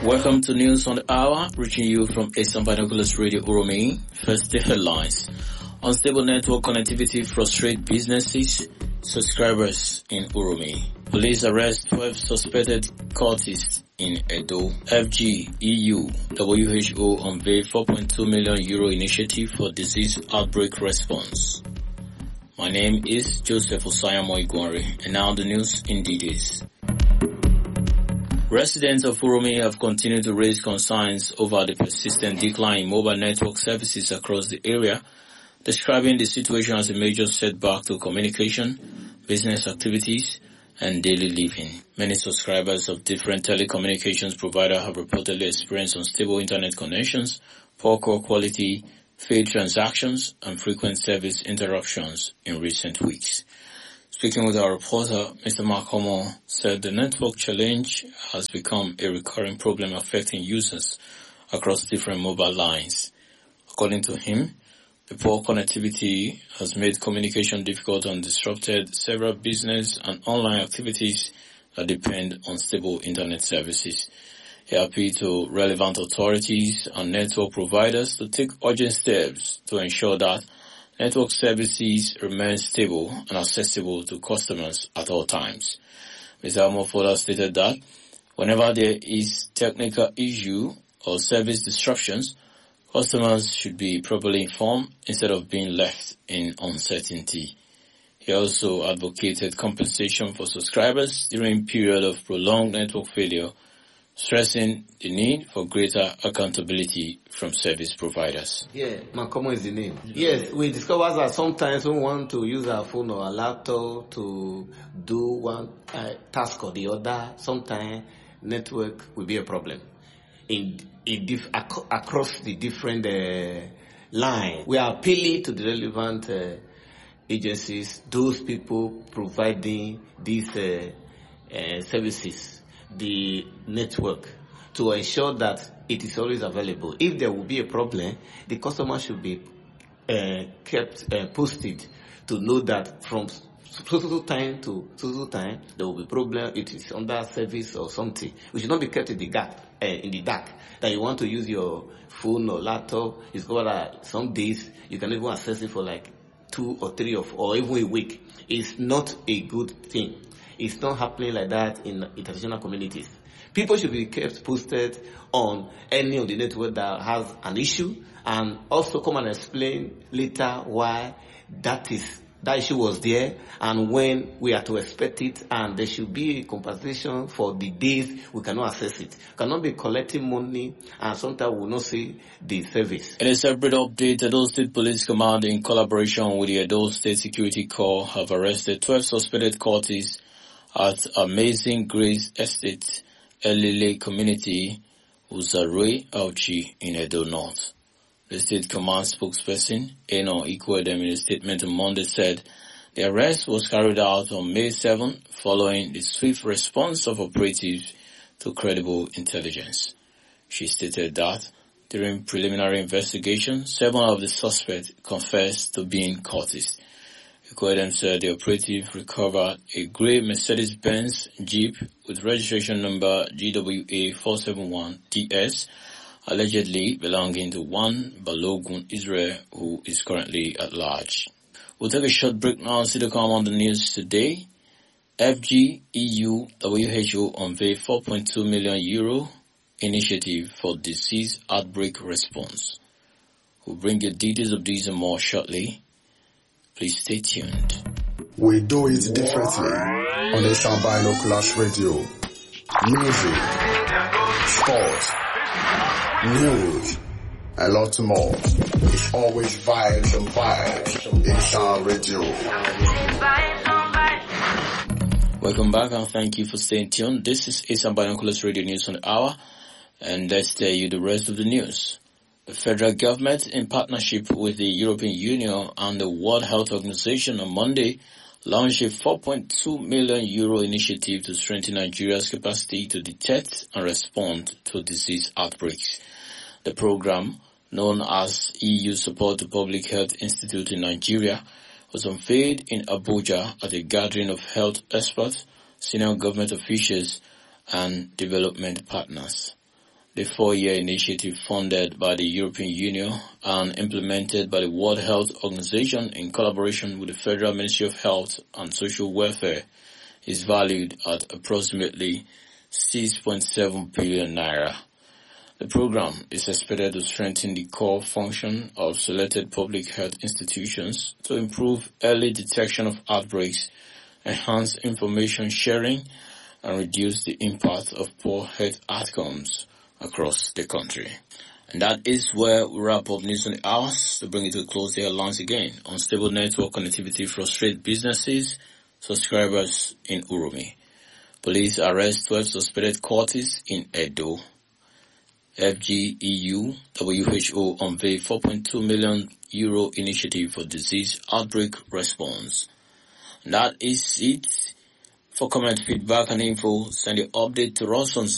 Welcome to News on the Hour, reaching you from Eastern Binoculars Radio Uromi. First, the headlines. Unstable network connectivity frustrates businesses, subscribers in Uromi. Police arrest 12 suspected cultists in Edo. FG, EU, WHO unveil €4.2 million initiative for disease outbreak response. My name is Joseph Osayamo Igwari, and now the news in details. Residents of Uromi have continued to raise concerns over the persistent decline in mobile network services across the area, describing the situation as a major setback to communication, business activities, and daily living. Many subscribers of different telecommunications providers have reportedly experienced unstable internet connections, poor call quality, failed transactions, and frequent service interruptions in recent weeks. Speaking with our reporter, Mr. Makomo said the network challenge has become a recurring problem affecting users across different mobile lines. According to him, the poor connectivity has made communication difficult and disrupted several business and online activities that depend on stable internet services. He appealed to relevant authorities and network providers to take urgent steps to ensure that network services remain stable and accessible to customers at all times. Mr. Amo further stated that whenever there is technical issue or service disruptions, customers should be properly informed instead of being left in uncertainty. He also advocated compensation for subscribers during period of prolonged network failure, stressing the need for greater accountability from service providers. Yeah, Makomo is the name. Yes, we discover that sometimes we want to use our phone or our laptop to do one task or the other. Sometimes network will be a problem across the different lines. We are appealing to the relevant agencies, those people providing these services, the network, to ensure that it is always available. If there will be a problem, the customer should be kept posted to know that from so time to so time there will be problem. It is under service or something. We should not be kept in the dark. That you want to use your phone or laptop. It's got that some days you can even access it for like 2 or 3 or even a week. It's not a good thing. It's not happening like that in international communities. People should be kept posted on any of the network that has an issue, and also come and explain later why that issue was there and when we are to expect it, and there should be a compensation for the days we cannot access it. We cannot be collecting money and sometimes we will not see the service. In a separate update, Edo State Police Command, in collaboration with the Edo State Security Corps, have arrested 12 suspected cultists at Amazing Grace Estate, Elile Community, Uzare Auchi in Edo North. The State Command spokesperson, Eno Ikwedem, in a statement on Monday said the arrest was carried out on May 7 following the swift response of operatives to credible intelligence. She stated that during preliminary investigation, 7 of the suspects confessed to being cultists. Ikwedem said the operative recovered a grey Mercedes-Benz Jeep with registration number GWA 471DS, allegedly belonging to one Balogun Israel, who is currently at large. We'll take a short break now and see the come on the news today. FG, EU, WHO unveil €4.2 million initiative for disease outbreak response. We'll bring you details of these and more shortly. Please stay tuned. We do it differently on Eastern Binoculars Radio. Music, sports, news, a lot more. It's always vibes and vibes. Eastern Radio. Welcome back and thank you for staying tuned. This is Eastern Binoculars Radio News on the Hour, and let's tell you the rest of the news. The federal government, in partnership with the European Union and the World Health Organization, on Monday launched a €4.2 million initiative to strengthen Nigeria's capacity to detect and respond to disease outbreaks. The program, known as EU Support to Public Health Institute in Nigeria, was unveiled in Abuja at a gathering of health experts, senior government officials, and development partners. The 4-year initiative funded by the European Union and implemented by the World Health Organization in collaboration with the Federal Ministry of Health and Social Welfare is valued at approximately 6.7 billion naira. The program is expected to strengthen the core function of selected public health institutions to improve early detection of outbreaks, enhance information sharing, and reduce the impact of poor health outcomes across the country. And that is where we wrap up News on the Hours. To bring it to a close, the headlines again. Unstable network connectivity frustrates businesses, subscribers in Uromi. Police arrest 12 suspected cultists in Edo. FGEU WHO unveiled €4.2 million initiative for disease outbreak response. And that is it. For comment, feedback, and info, send your update to us on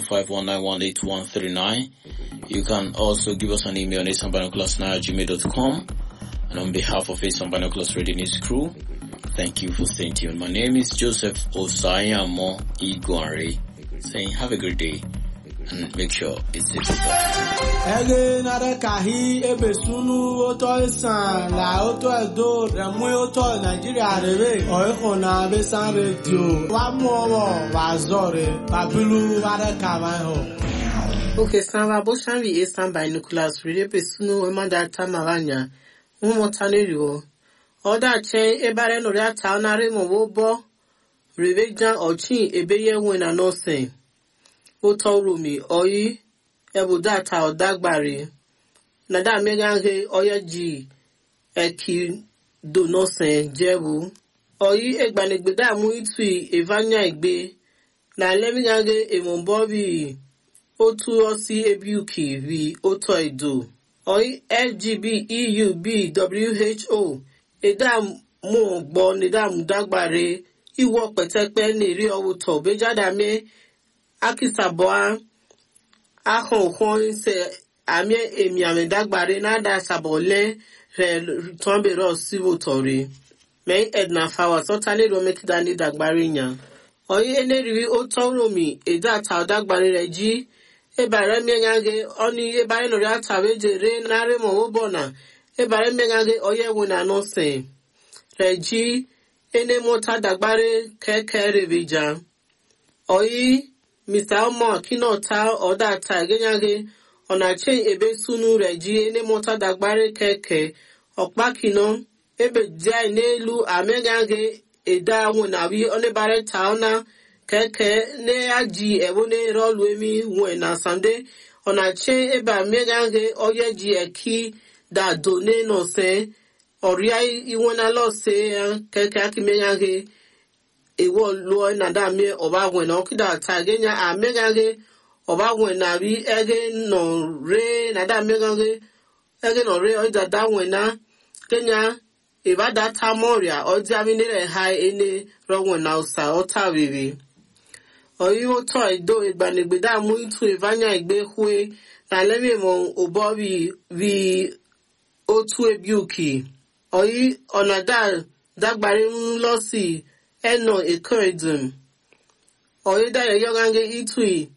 08051918139. You can also give us an email on asambinoculars@gmail.com. And on behalf of Asan Binoculars Radio News crew, thank you for staying tuned. My name is Joseph Osayamo Igwanre, saying have a great day and make sure it's safe. Ege nare kahi ebesunu oto isan la oto edo remu oto Nigeria rebe oiko na besan radio wa mowo wa zore babilu ware kamaho. Okay, Samba Boshanvi Asan Binoculars Radio Besunu Emanda Tamavanya Umotanirio Oda Chain Ebare Noria Taunare Mobo Revejan Ochin Ebeye Wena no say Otorumi Oyi Ebudata Odagbari Nada Megange Oya G Eki do no say Jebu Oyi Egbanegbeda Muitui Evanya Egbe Na Lemingange Emombobi Otu Osi Ebuki vi Oto Edo Oyi FGB EUB WHO Edam Mo Gbo Nidam Dagbare Iwo Petekpe Niri Owoto Bejadame Akisaboa Ahon Hon se Amie Emiame Dagbare Nada Sabole Re Tombero Sivotori May Edna Fawa Totally Romek Dani Dagbarinya Oyi Eneriwi Otoromi Eda Tau Dagbare Reji Ebare Mengange Oni Ebare Noria Taveje Re Nare Mowobona Ebare Mengange Oye Wuna no se Reji Ene Mota Dagbare Keke Revija Oyi Mr. Omo Kinota Oda Tagenyage Ona Chain Ebe Sunu Reji Ene Mota Dagbare Keke Okpakino Ebe Jai Nelu Amengange Eda Wunawi Onebare Taona Keke ne aji ebone rolwemi wena sande ona che eba megange oyeji eki da done no se oria iwona lo se keke akimegange ewo lo na da me oba wena okida tagenya amegange oba wena bi ege no re na da megange ege no re oida da wena kenya eba da tamoria ojaminere ha ene ro wena usa otawiwi Oyi oto Edo Egbanegbeda Muitu Evanya Egbehwe na lemi mo obobi vi otu ebiuki. Oyi onada dagbare nlosi eno ekoredum. Oyi da yogange itui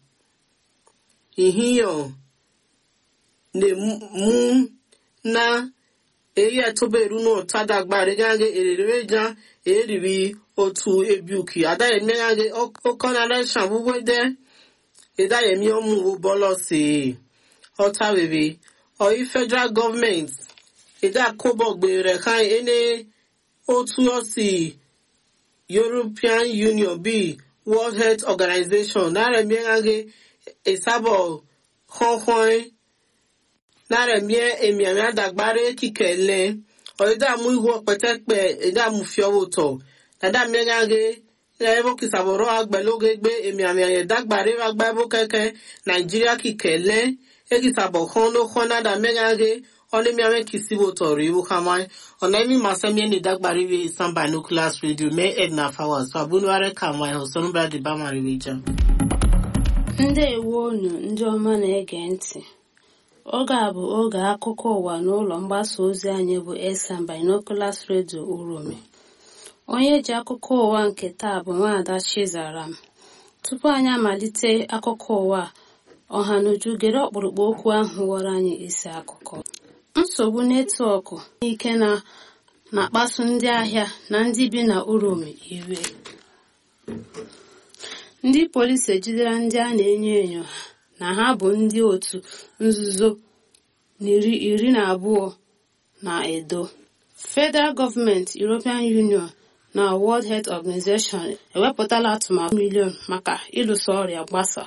ihiyo ne mu na eye toberu no tadagbare gange erereja eribi otu ebuki ada emegange okona na shambuwede eda yemi omu bolosi otawebe oyi federal government eda kobogbe rekan ene otu osi European Union bi World Health Organization na emegange esabo khonkhon na remie emiami adagbare kikele oida mu iwo petekpe eda mu fiowoto Nada Megange, Levo Kisaboro Agbeloge, Emiami Dagbare, Agbabo Keke, Nigeria Kikele, Ekisabo Hono, Honada Megange, Only Miame Kisivotori, Wukamai, on any Masamian Dagbari, Asan Binoculars Radio, May Edna Fawas, Fabunware Kamai, Sonubra de Bama Region. Nde wonu ndị ọma na-ege ntị. Oge a bụ oge akụkọ ụwa n'ụlọ mgbasa ozi anyị bụ Asan Binoculars Radio Uromi. Onye ji akụkọ ụwa nke taa bụ Nwaada Chizaram. Tupu anyị amalite akụkọ ụwa, ọhanuju gere ọkpụrụkpụ okwu ahụ ghọrọ anyị isi akụkọ. Nsogbu netwọk ike na-akpasu ndị ahịa na ndị bi na Uromi iwe. Ndị polisi ejidere ndị a na-enyo enyo na ha bụ ndị otu nzuzo 12 na Edo. Federal Government, European Union na World Health Organization ewepụtala atụmatụ milion maka ịlụso ọrịa gbasa.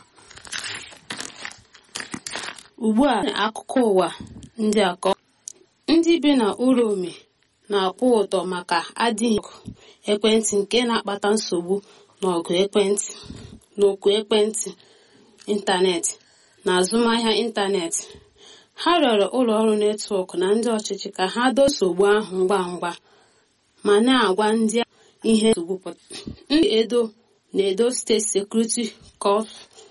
Ugbu a akụkọ ụwa ndị akọ. Ndị bi na Uromi na-akwụ ụtọ maka adịghị ekwentị nke na-akpata nsogbu n'oku ekwentị ịntanetị na azụmahịa ịntanetị. Ha rịọrọ ụlọ ọrụ netwọk na ndị ọchịchị ka ha doo nsogbu ahụ ngwa ngwa ma na-agwa ndị ihe nsogbu pụtara. Ndị Edo na Edo State Security Corps